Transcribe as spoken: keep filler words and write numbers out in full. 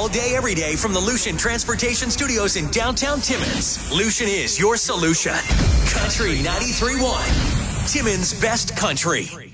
all day, every day from the Lucian Transportation Studios in downtown Timmins. Lucian is your solution. Country ninety-three point one, Timmins' best country.